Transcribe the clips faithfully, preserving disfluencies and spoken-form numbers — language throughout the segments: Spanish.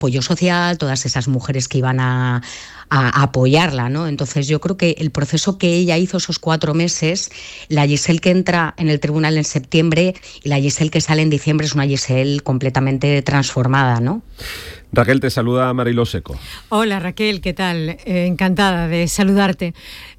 apoyo social, todas esas mujeres que iban a, a apoyarla, ¿no? Entonces yo creo que el proceso que ella hizo esos cuatro meses, la Giselle que entra en el tribunal en septiembre y la Giselle que sale en diciembre es una Giselle completamente transformada, ¿no? Raquel, te saluda Mariló Seco. Hola Raquel, ¿qué tal? Eh, encantada de saludarte.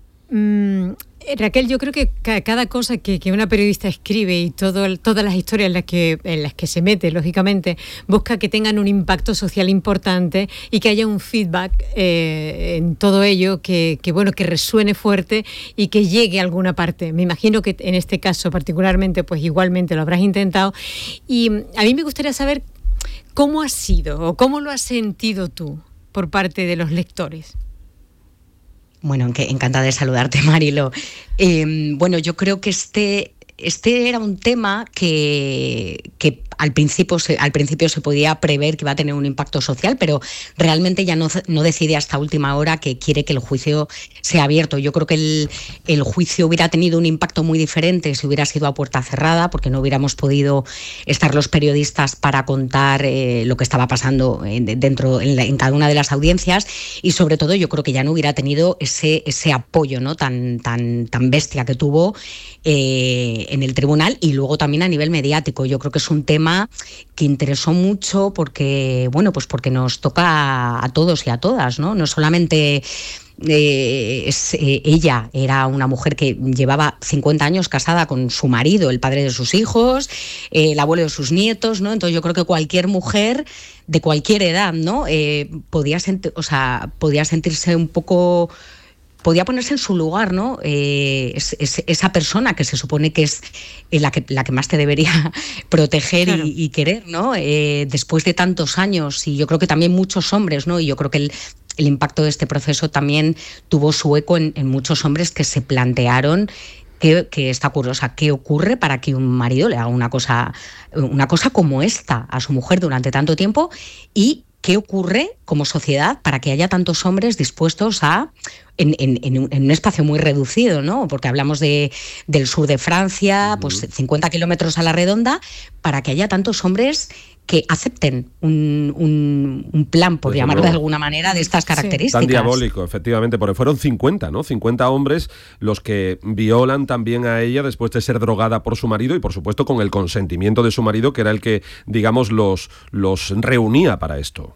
Mm, Raquel, yo creo que cada cosa que, que una periodista escribe y todo, todas las historias en las, que, en las que se mete, lógicamente, busca que tengan un impacto social importante y que haya un feedback eh, en todo ello que, que, bueno, que resuene fuerte y que llegue a alguna parte. Me imagino que en este caso particularmente, pues igualmente lo habrás intentado. Y a mí me gustaría saber cómo ha sido o cómo lo has sentido tú por parte de los lectores. Bueno, encantada de saludarte, Marilo. Eh, bueno, yo creo que este, este era un tema que, que al principio, se, al principio se podía prever que iba a tener un impacto social, pero realmente ya no, no decide hasta última hora que quiere que el juicio sea abierto. Yo creo que el, el juicio hubiera tenido un impacto muy diferente si hubiera sido a puerta cerrada, porque no hubiéramos podido estar los periodistas para contar eh, lo que estaba pasando en, dentro en, la, en cada una de las audiencias, y sobre todo yo creo que ya no hubiera tenido ese, ese apoyo, ¿no? tan, tan, tan bestia que tuvo eh, en el tribunal, y luego también a nivel mediático. Yo creo que es un tema que interesó mucho porque, bueno, pues porque nos toca a, a todos y a todas, ¿no? No solamente eh, es, eh, ella era una mujer que llevaba cincuenta años casada con su marido, el padre de sus hijos, eh, el abuelo de sus nietos, ¿no? Entonces yo creo que cualquier mujer de cualquier edad, ¿no? Eh, podía, senti- o sea, podía sentirse un poco... podía ponerse en su lugar, ¿no? Eh, es, es, esa persona que se supone que es la que, la que más te debería proteger, claro, y, y querer, ¿no? Eh, después de tantos años, y yo creo que también muchos hombres, ¿no? Y yo creo que el, el impacto de este proceso también tuvo su eco en, en muchos hombres que se plantearon que, que esta curiosa, ¿qué ocurre para que un marido le haga una cosa, una cosa como esta a su mujer durante tanto tiempo? Y ¿qué ocurre como sociedad para que haya tantos hombres dispuestos a, en, en, en un espacio muy reducido, ¿no? Porque hablamos de, del sur de Francia, uh-huh. pues cincuenta kilómetros a la redonda, para que haya tantos hombres que acepten un, un, un plan, por Desde llamarlo luego. de alguna manera, de estas características. Tan diabólico, efectivamente, porque fueron cincuenta, ¿no? cincuenta hombres los que violan también a ella después de ser drogada por su marido y, por supuesto, con el consentimiento de su marido, que era el que, digamos, los, los reunía para esto.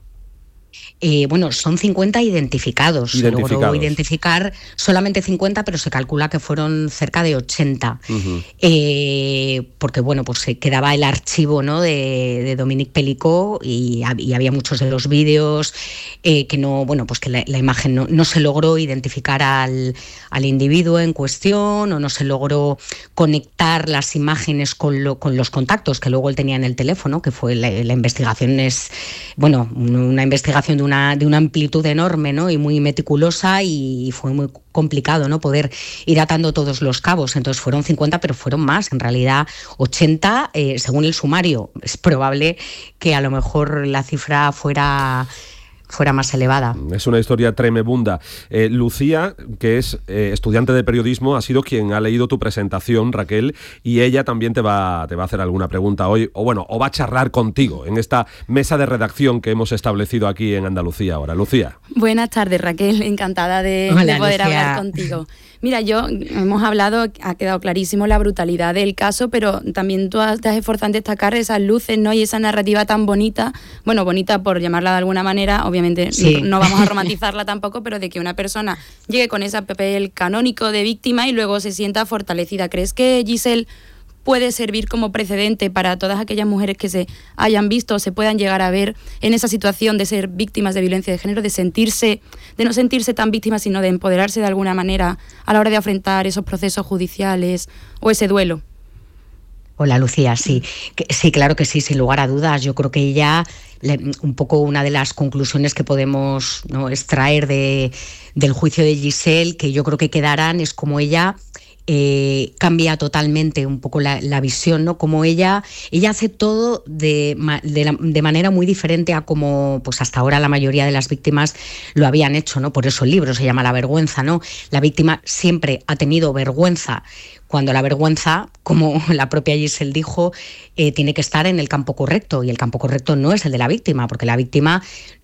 Eh, bueno, son cincuenta identificados. identificados. Se logró identificar solamente cincuenta, pero se calcula que fueron cerca de ochenta. Uh-huh. Eh, porque, bueno, pues se quedaba el archivo, ¿no? de, de Dominique Pellicot y, y había muchos de los vídeos eh, que no, bueno, pues que la, la imagen no, no se logró identificar al, al individuo en cuestión, o no se logró conectar las imágenes con, lo, con los contactos que luego él tenía en el teléfono, que fue la, la investigación es, bueno, una investigación de una, de una amplitud enorme, ¿no? Y muy meticulosa, y fue muy complicado, ¿no? Poder ir atando todos los cabos. Entonces fueron cincuenta, pero fueron más, en realidad ochenta, eh, según el sumario. Es probable que a lo mejor la cifra fuera... fuera más elevada. Es una historia tremebunda. Eh, Lucía, que es eh, estudiante de periodismo, ha sido quien ha leído tu presentación, Raquel, y ella también te va, te va a hacer alguna pregunta hoy, o bueno, o va a charlar contigo en esta mesa de redacción que hemos establecido aquí en Andalucía ahora. Lucía. Buenas tardes, Raquel, encantada de, Hola, de poder Lucía. hablar contigo. Mira, yo, hemos hablado, ha quedado clarísimo la brutalidad del caso, pero también tú has, te has esforzado en destacar esas luces, ¿no? Y esa narrativa tan bonita, bueno, bonita por llamarla de alguna manera, obviamente sí. no, no vamos a romantizarla tampoco, pero de que una persona llegue con ese papel canónico de víctima y luego se sienta fortalecida. ¿Crees que Giselle puede servir como precedente para todas aquellas mujeres que se hayan visto o se puedan llegar a ver en esa situación de ser víctimas de violencia de género, de sentirse, de no sentirse tan víctimas, sino de empoderarse de alguna manera a la hora de afrontar esos procesos judiciales o ese duelo? Hola, Lucía, sí, que, sí, claro que sí, sin lugar a dudas. Yo creo que ella, le, un poco una de las conclusiones que podemos, ¿no? extraer de, del juicio de Giselle, que yo creo que quedarán, es como ella eh, cambia totalmente un poco la, la visión, ¿no? Como ella, ella hace todo de, de, la, de manera muy diferente a como pues hasta ahora la mayoría de las víctimas lo habían hecho, ¿no? Por eso el libro se llama La vergüenza, ¿no? La víctima siempre ha tenido vergüenza, cuando la vergüenza, como la propia Giselle dijo, eh, tiene que estar en el campo correcto, y el campo correcto no es el de la víctima, porque la víctima